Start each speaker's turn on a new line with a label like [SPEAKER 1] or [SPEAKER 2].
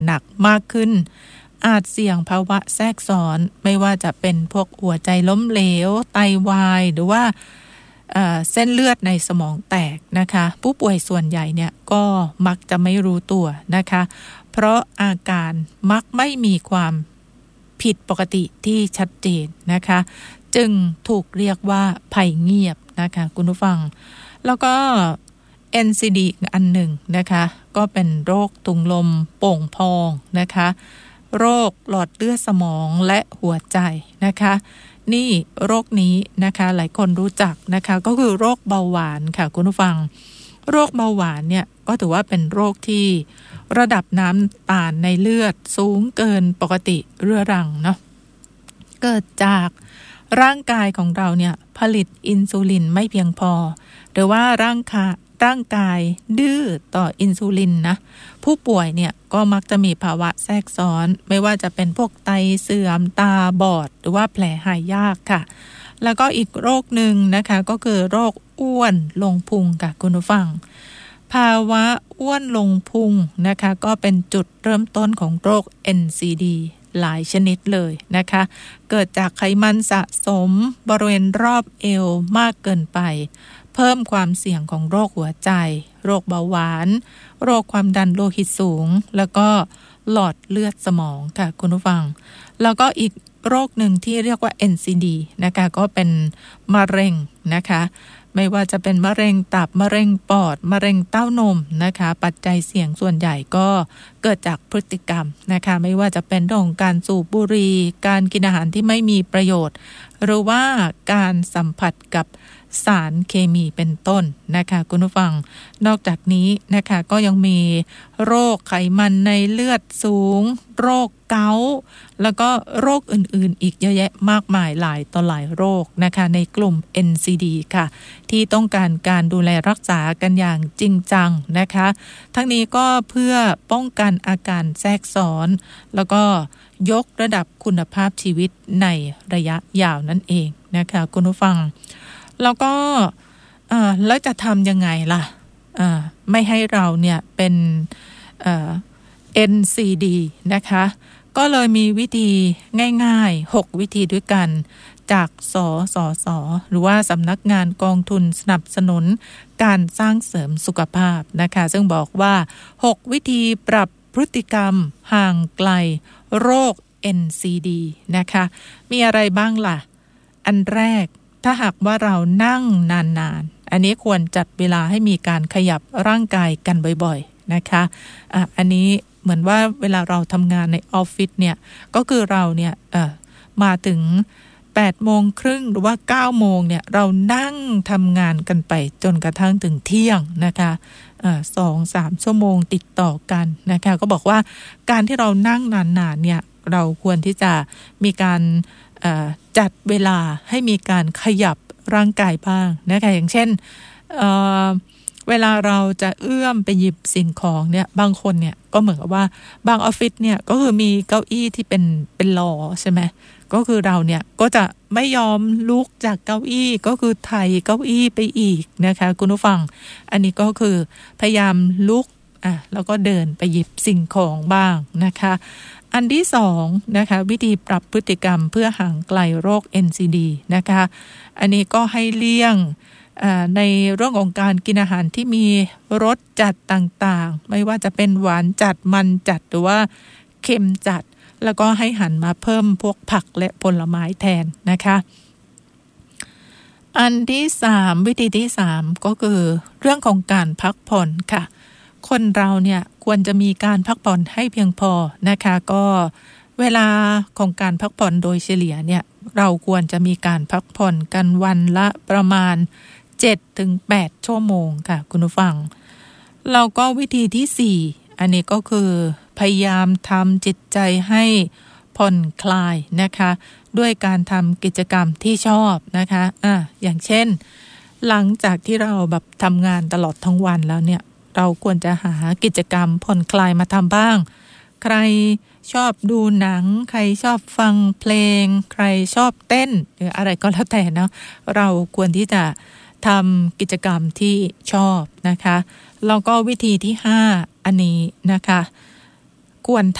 [SPEAKER 1] หนักมากขึ้นอาจเสี่ยงภาวะแทรกซ้อนไม่ว่าจะเป็นพวกหัวใจล้มเหลวไตวายหรือว่าเส้นเลือดในสมองแตกนะคะผู้ป่วยส่วนใหญ่เนี่ยก็มักจะไม่รู้ตัวนะคะเพราะอาการมักไม่มีความผิดปกติที่ชัดเจนนะคะจึงถูกเรียกว่าภัยเงียบนะคะคุณผู้ฟังแล้วก็ NCD อันหนึ่งนะคะก็เป็นโรคถุงลมโป่งพองนะคะโรคหลอดเลือดสมองและหัวใจนะคะนี่โรคนี้นะคะหลายคนรู้จักนะคะก็คือโรคเบาหวานค่ะคุณผู้ฟังโรคเบาหวานเนี่ยก็ถือว่าเป็นโรคที่ระดับน้ำตาลในเลือดสูงเกินปกติเรื้อรังเนาะเกิดจากร่างกายของเราเนี่ยผลิตอินซูลินไม่เพียงพอหรือว่าร่างกายดื้อต่ออินซูลินนะผู้ป่วยเนี่ยก็มักจะมีภาวะแทรกซ้อนไม่ว่าจะเป็นพวกไตเสื่อมตาบอดหรือว่าแผลหายยากค่ะแล้วก็อีกโรคหนึ่งนะคะก็คือโรคอ้วนลงพุงค่ะคุณผู้ฟังภาวะอ้วนลงพุงนะคะก็เป็นจุดเริ่มต้นของโรค NCD หลายชนิดเลยนะคะเกิดจากไขมันสะสมบริเวณรอบเอวมากเกินไปเพิ่มความเสี่ยงของโรคหัวใจโรคเบาหวานโรคความดันโลหิตสูงแล้วก็หลอดเลือดสมองค่ะคุณผู้ฟังแล้วก็อีกโรคหนึ่งที่เรียกว่า NCD นะคะก็เป็นมะเร็งนะคะไม่ว่าจะเป็นมะเร็งตับมะเร็งปอดมะเร็งเต้านมนะคะปัจจัยเสี่ยงส่วนใหญ่ก็เกิดจากพฤติกรรมนะคะไม่ว่าจะเป็นเรื่องของการสูบบุหรี่การกินอาหารที่ไม่มีประโยชน์หรือว่าการสัมผัสกับสารเคมีเป็นต้นนะคะคุณผู้ฟังนอกจากนี้นะคะก็ยังมีโรคไขมันในเลือดสูงโรคเกาต์แล้วก็โรคอื่นๆอีกเยอะแยะมากมายหลายต่อหลายโรคนะคะในกลุ่ม NCD ค่ะที่ต้องการดูแลรักษากันอย่างจริงจังนะคะทั้งนี้ก็เพื่อป้องกันอาการแทรกซ้อนแล้วก็ยกระดับคุณภาพชีวิตในระยะยาวนั่นเองนะคะคุณผู้ฟังแล้วก็แล้วจะทำยังไงล่ะไม่ให้เราเนี่ยเป็นNCD นะคะก็เลยมีวิธีง่ายๆ6วิธีด้วยกันจากสสส.หรือว่าสำนักงานกองทุนสนับสนุนการสร้างเสริมสุขภาพนะคะซึ่งบอกว่า6วิธีปรับพฤติกรรมห่างไกลโรค NCD นะคะมีอะไรบ้างล่ะอันแรกถ้าหากว่าเรานั่งนานๆอันนี้ควรจัดเวลาให้มีการขยับร่างกายกันบ่อยๆนะคะอันนี้เหมือนว่าเวลาเราทำงานในออฟฟิศเนี่ยก็คือเราเนี่ยมาถึง8 โมงครึ่งหรือว่า9 โมงเนี่ยเรานั่งทำงานกันไปจนกระทั่งถึงเที่ยงนะคะ2-3 ชั่วโมงติดต่อกันนะคะก็บอกว่าการที่เรานั่งนานๆเนี่ยเราควรที่จะมีการจัดเวลาให้มีการขยับร่างกายบ้างนะคะอย่างเช่นเวลาเราจะเอื้อมไปหยิบสิ่งของเนี่ยบางคนเนี่ยก็เหมือนกับว่าบางออฟฟิศเนี่ยก็คือมีเก้าอี้ที่เป็นล้อใช่ไหมก็คือเราเนี่ยก็จะไม่ยอมลุกจากเก้าอี้ก็คือไถเก้าอี้ไปอีกนะคะคุณผู้ฟังอันนี้ก็คือพยายามลุกแล้วก็เดินไปหยิบสิ่งของบ้างนะคะอันที่2นะคะวิธีปรับพฤติกรรมเพื่อห่างไกลโรค NCD นะคะอันนี้ก็ให้เลี่ยงในเรื่องของการกินอาหารที่มีรสจัดต่างๆไม่ว่าจะเป็นหวานจัดมันจัดหรือว่าเค็มจัดแล้วก็ให้หันมาเพิ่มพวกผักและผลไม้แทนนะคะอันที่3วิธีที่3ก็คือเรื่องของการพักผ่อนค่ะคนเราเนี่ยควรจะมีการพักผ่อนให้เพียงพอนะคะก็เวลาของการพักผ่อนโดยเฉลี่ยเนี่ยเราควรจะมีการพักผ่อนกันวันละประมาณ7-8 ชั่วโมงค่ะคุณผู้ฟังแล้วก็วิธีที่4อันนี้ก็คือพยายามทำจิตใจให้ผ่อนคลายนะคะด้วยการทำกิจกรรมที่ชอบนะคะอย่างเช่นหลังจากที่เราแบบทำงานตลอดทั้งวันแล้วเนี่ยเราควรจะหากิจกรรมผ่อนคลายมาทำบ้างใครชอบดูหนังใครชอบฟังเพลงใครชอบเต้นหรืออะไรก็แล้วแต่เนาะเราควรที่จะทำกิจกรรมที่ชอบนะคะแล้วก็วิธีที่5อันนี้นะคะควร